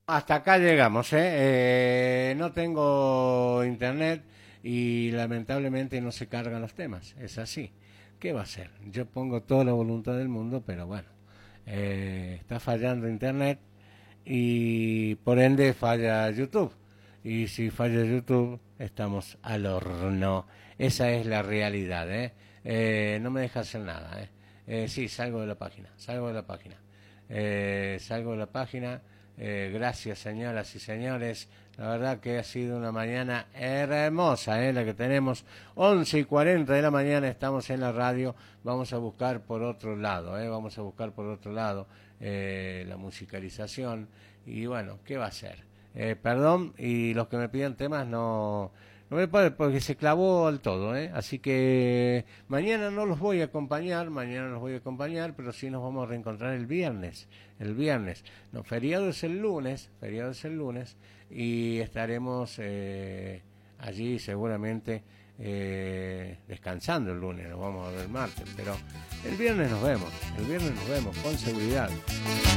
hasta acá llegamos, ¿eh? No tengo internet y lamentablemente no se cargan los temas. Es así. ¿Qué va a hacer? Yo pongo toda la voluntad del mundo, pero bueno, está fallando internet y por ende falla YouTube. Y si falla YouTube, estamos al horno. Esa es la realidad, ¿eh? No me deja hacer nada, ¿eh? Sí, salgo de la página, salgo de la página. Salgo de la página. Gracias, señoras y señores. La verdad que ha sido una mañana hermosa, la que tenemos. 11:40 de la mañana estamos en la radio. Vamos a buscar por otro lado, vamos a buscar por otro lado la musicalización. Y bueno, ¿qué va a ser? Perdón, y los que me piden temas no me puede porque se clavó al todo, así que mañana no los voy a acompañar, pero sí nos vamos a reencontrar el viernes, no, feriado es el lunes, y estaremos allí seguramente descansando el lunes, nos vamos a ver el martes, pero el viernes nos vemos con seguridad.